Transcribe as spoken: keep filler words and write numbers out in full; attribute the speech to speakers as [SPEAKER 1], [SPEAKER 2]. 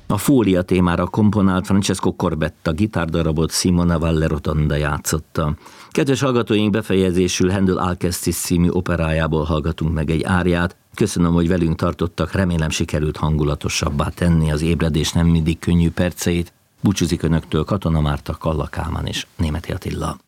[SPEAKER 1] A Fólia témára komponált Francesco Corbetta gitárdarabot Simona Valle-Rotonda játszotta. Kedves hallgatóink, befejezésül Händel Alcestis című operájából hallgatunk meg egy áriát. Köszönöm, hogy velünk tartottak, remélem sikerült hangulatosabbá tenni az ébredés nem mindig könnyű perceit. Búcsúzik önöktől Katona Márta, Kalla Kálmán és Németi Attila.